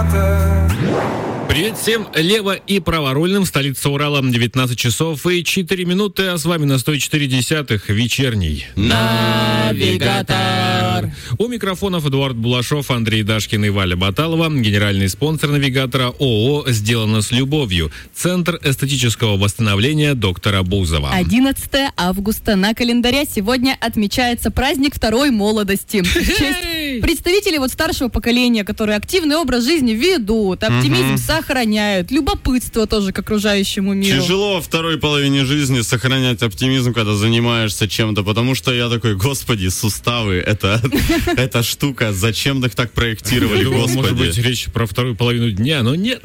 Привет всем лево- и праворульным. Столица Урала, 19 часов и 4 минуты. А с вами на 104.10 вечерний Навигатор. У микрофонов Эдуард Булашов, Андрей Дашкин и Валя Баталова. Генеральный спонсор Навигатора ООО «Сделано с любовью». Центр эстетического восстановления доктора Бузова. 11 августа на календаре сегодня отмечается праздник второй молодости. В честь представителей старшего поколения, которые активный образ жизни ведут, оптимизм сохраняют, любопытство тоже к окружающему миру. Тяжело во второй половине жизни сохранять оптимизм, когда занимаешься чем-то, потому что я такой, господи, суставы, эта штука, зачем их так проектировали, господи. Может быть, речь про вторую половину дня, но нет.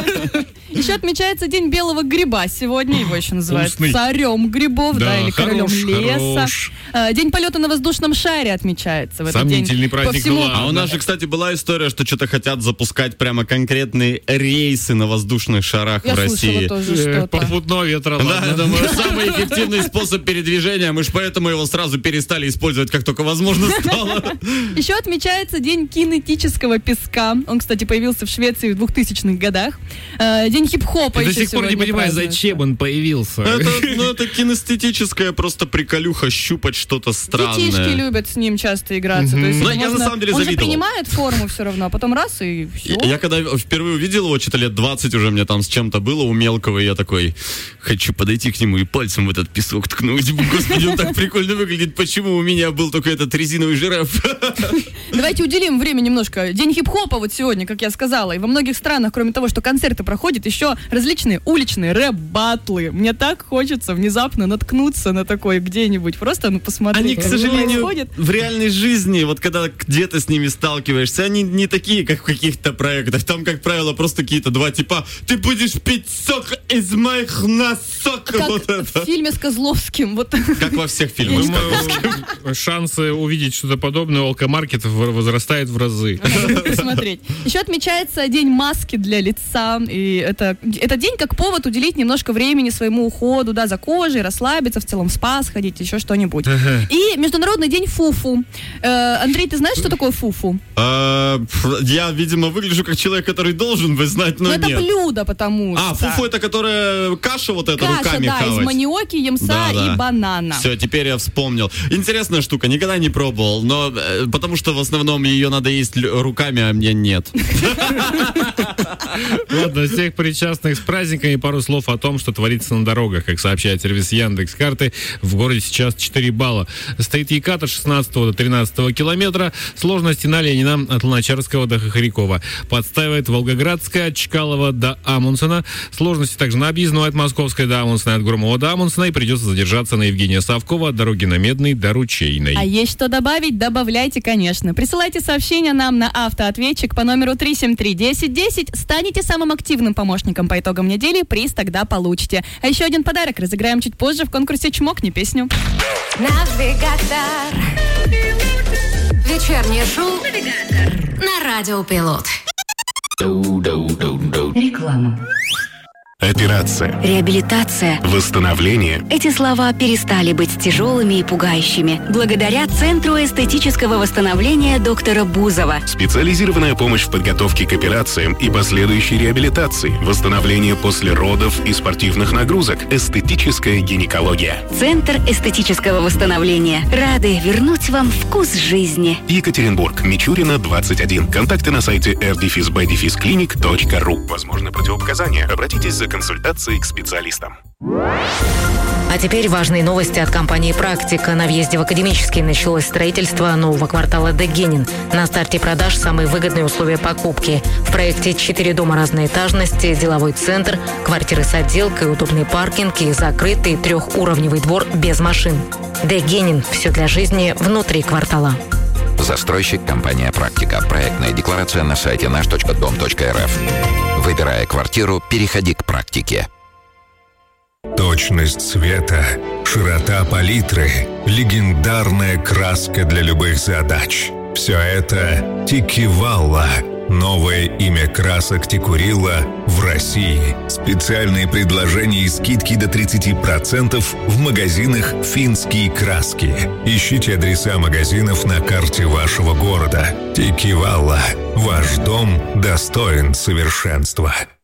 Еще отмечается День белого гриба сегодня, его еще называют Вкусный. Царем грибов, или королем леса. Хорош. День полета на воздушном шаре отмечается в этот день. Сомнительный праздник, По всему- ладно. А у нас же, кстати, была история, что что-то хотят запускать прямо конкретные рейсы на воздушных шарах Я в слышала России. тоже что-то. Попутного ветра, Да, ладно. я думаю, самый эффективный способ передвижения. Мы же поэтому его сразу перестали использовать, как только возможно стало. Еще отмечается День кинетического песка. Он, кстати, появился в Швеции в 2000-х годах. День хип-хопа Я до еще сих пор не сегодня понимаю, празднуется. зачем он появился. Это кинестетическая просто приколюха, щупать что-то Детишки странное. любят с ним часто играться. То есть Ну, это я на можно- самом деле он же завидовал. принимает форму все равно, а потом раз и все. Я когда впервые увидел его, что-то лет 20 уже мне там с чем-то было у мелкого, и я такой, хочу подойти к нему и пальцем в этот песок ткнуть. Господи, он так прикольно выглядит. Почему у меня был только этот резиновый жираф? Давайте уделим время немножко. День хип-хопа сегодня, как я сказала. И во многих странах, кроме того, что концерты проходят, еще различные уличные рэп-баттлы. Мне так хочется внезапно наткнуться на такой где-нибудь. Просто посмотреть. Они, к как сожалению, происходит. в реальной жизни, когда где-то с ними сталкиваешься, они не такие, как в каких-то проектах. Там, как правило, просто какие-то два типа. Ты будешь пить сок из моих носок. Как Вот это. в фильме с Козловским. Как во всех фильмах. Думаю, шансы увидеть что-то подобное у алкомаркетов возрастает в разы. Посмотреть. Еще отмечается День маски для лица. И это день как повод уделить немножко времени своему уходу, за кожей, расслабиться, в целом в спа сходить, еще что-нибудь. И Международный день фуфу. Андрей, ты знаешь, что такое фуфу? Я, видимо, выгляжу как человек, который должен бы знать, но Это нет. блюдо, потому что. Фуфу это которая каша вот эта Каша, руками да, из хавать. маниоки, ямса и банана. Все, теперь я вспомнил. Интересная штука, никогда не пробовал, но потому что в основном ее надо есть руками, а мне нет. Ладно, всех причастных с праздниками пару слов о том, что творится на дорогах. Как сообщает сервис Яндекс.Карты, в городе сейчас 4 балла. Стоит Екат от 16 до 13 километра. Сложности на Ленина от Луначарского до Хохрякова. Подстаивает Волгоградская от Чкалова до Амундсена. Сложности также на объездной от Московской до Амундсена, от Громова до Амундсена. И придется задержаться на Евгения Савкова от дороги на Медный до Ручейной. А есть что добавить? Добавляйте, конечно. Присылайте сообщения нам на автоответчик по номеру 373-1010. Станете самым активным помощником по итогам недели, приз тогда получите. А еще один подарок разыграем чуть позже в конкурсе «Чмокни песню». Навигатор. Вечернее шоу на Радио Пилот. Реклама. Операция, Реабилитация. восстановление. Эти слова перестали быть тяжелыми и пугающими благодаря Центру эстетического восстановления доктора Бузова. Специализированная помощь в подготовке к операциям и последующей реабилитации, восстановление после родов и спортивных нагрузок, эстетическая гинекология. Центр эстетического восстановления. Рады вернуть вам вкус жизни. Екатеринбург, Мичурина, 21. Контакты на сайте r-b-clinic.ru. Возможны противопоказания. Обратитесь за консультацией к специалистам. А теперь важные новости от компании «Практика». На въезде в Академический началось строительство нового квартала Дегенин. На старте продаж самые выгодные условия покупки. В проекте 4 дома разной этажности, деловой центр, квартиры с отделкой, удобный паркинг и закрытый 3-уровневый двор без машин. Дегенин. Все для жизни внутри квартала. Застройщик компания «Практика». Проектная декларация на сайте наш.дом.рф. Выбирая квартиру, переходи к «Практике». Точность цвета, широта палитры, легендарная краска для любых задач. Все это Тикивалла. Новое имя красок Текурила в России. Специальные предложения и скидки до 30% в магазинах «Финские краски». Ищите адреса магазинов на карте вашего города. Текивалла. Ваш дом достоин совершенства.